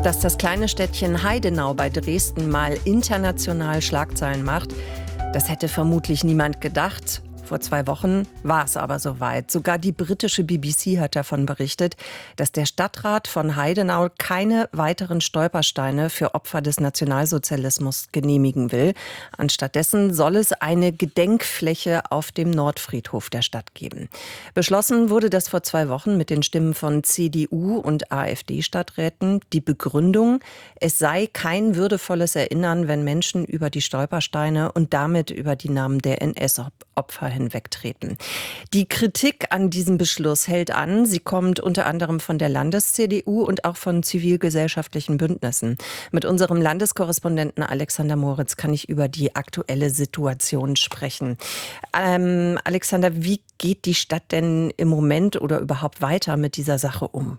Dass das kleine Städtchen Heidenau bei Dresden mal international Schlagzeilen macht, das hätte vermutlich niemand gedacht. Vor 2 Wochen war es aber soweit. Sogar die britische BBC hat davon berichtet, dass der Stadtrat von Heidenau keine weiteren Stolpersteine für Opfer des Nationalsozialismus genehmigen will. Anstattdessen soll es eine Gedenkfläche auf dem Nordfriedhof der Stadt geben. Beschlossen wurde das vor 2 Wochen mit den Stimmen von CDU und AfD-Stadträten. Die Begründung: Es sei kein würdevolles Erinnern, wenn Menschen über die Stolpersteine und damit über die Namen der NS-Opfer hinwegtreten. Die Kritik an diesem Beschluss hält an. Sie kommt unter anderem von der Landes-CDU und auch von zivilgesellschaftlichen Bündnissen. Mit unserem Landeskorrespondenten Alexander Moritz kann ich über die aktuelle Situation sprechen. Alexander, wie geht die Stadt denn im Moment oder überhaupt weiter mit dieser Sache um?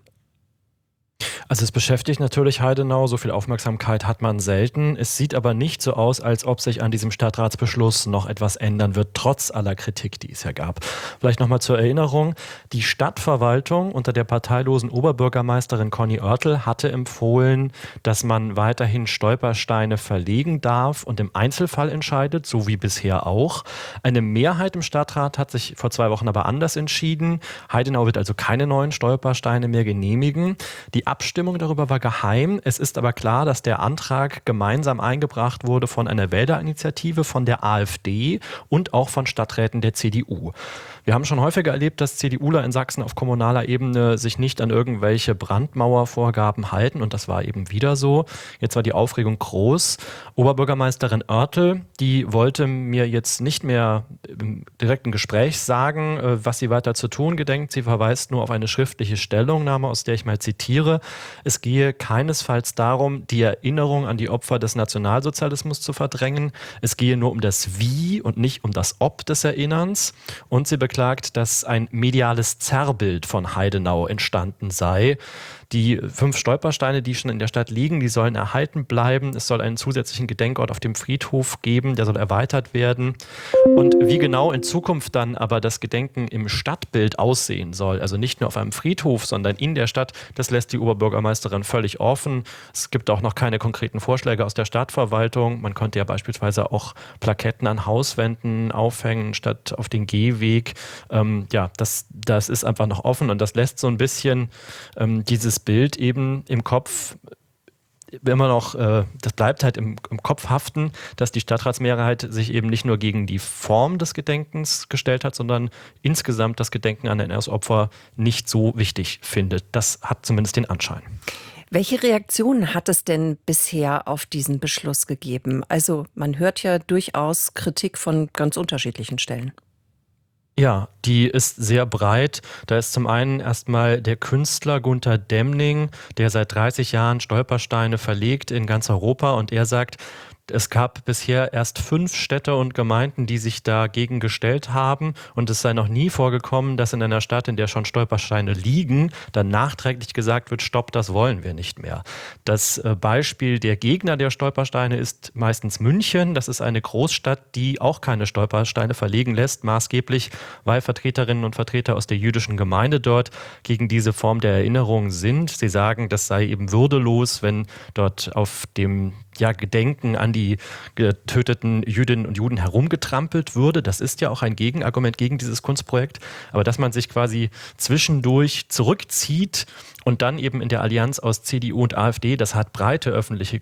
Also es beschäftigt natürlich Heidenau, so viel Aufmerksamkeit hat man selten. Es sieht aber nicht so aus, als ob sich an diesem Stadtratsbeschluss noch etwas ändern wird, trotz aller Kritik, die es ja gab. Vielleicht nochmal zur Erinnerung: Die Stadtverwaltung unter der parteilosen Oberbürgermeisterin Conny Oertel hatte empfohlen, dass man weiterhin Stolpersteine verlegen darf und im Einzelfall entscheidet, so wie bisher auch. Eine Mehrheit im Stadtrat hat sich vor 2 Wochen aber anders entschieden. Heidenau wird also keine neuen Stolpersteine mehr genehmigen. Die Abstimmung darüber war geheim. Es ist aber klar, dass der Antrag gemeinsam eingebracht wurde von einer Wählerinitiative, von der AfD und auch von Stadträten der CDU. Wir haben schon häufiger erlebt, dass CDUler in Sachsen auf kommunaler Ebene sich nicht an irgendwelche Brandmauervorgaben halten, und das war eben wieder so. Jetzt war die Aufregung groß. Oberbürgermeisterin Oertel, die wollte mir jetzt nicht mehr im direkten Gespräch sagen, was sie weiter zu tun gedenkt. Sie verweist nur auf eine schriftliche Stellungnahme, aus der ich mal zitiere: Es gehe keinesfalls darum, die Erinnerung an die Opfer des Nationalsozialismus zu verdrängen. Es gehe nur um das Wie und nicht um das Ob des Erinnerns. Und sie beklagt, dass ein mediales Zerrbild von Heidenau entstanden sei. Die 5 Stolpersteine, die schon in der Stadt liegen, die sollen erhalten bleiben. Es soll einen zusätzlichen Gedenkort auf dem Friedhof geben, der soll erweitert werden. Und wie genau in Zukunft dann aber das Gedenken im Stadtbild aussehen soll, also nicht nur auf einem Friedhof, sondern in der Stadt, das lässt die Oberbürgermeisterin völlig offen. Es gibt auch noch keine konkreten Vorschläge aus der Stadtverwaltung. Man könnte ja beispielsweise auch Plaketten an Hauswänden aufhängen statt auf den Gehweg. Das ist einfach noch offen, und das lässt so ein bisschen dieses Bild eben im Kopf immer noch, das bleibt halt im Kopf haften, dass die Stadtratsmehrheit sich eben nicht nur gegen die Form des Gedenkens gestellt hat, sondern insgesamt das Gedenken an NS-Opfer nicht so wichtig findet. Das hat zumindest den Anschein. Welche Reaktionen hat es denn bisher auf diesen Beschluss gegeben? Also man hört ja durchaus Kritik von ganz unterschiedlichen Stellen. Ja, die ist sehr breit. Da ist zum einen erstmal der Künstler Gunter Demning, der seit 30 Jahren Stolpersteine verlegt in ganz Europa, und er sagt, es gab bisher erst 5 Städte und Gemeinden, die sich dagegen gestellt haben, und es sei noch nie vorgekommen, dass in einer Stadt, in der schon Stolpersteine liegen, dann nachträglich gesagt wird: Stopp, das wollen wir nicht mehr. Das Beispiel der Gegner der Stolpersteine ist meistens München. Das ist eine Großstadt, die auch keine Stolpersteine verlegen lässt, maßgeblich weil Vertreterinnen und Vertreter aus der jüdischen Gemeinde dort gegen diese Form der Erinnerung sind. Sie sagen, das sei eben würdelos, wenn dort auf dem Gedenken an die getöteten Jüdinnen und Juden herumgetrampelt würde. Das ist ja auch ein Gegenargument gegen dieses Kunstprojekt. Aber dass man sich quasi zwischendurch zurückzieht und dann eben in der Allianz aus CDU und AfD, das hat breite öffentliche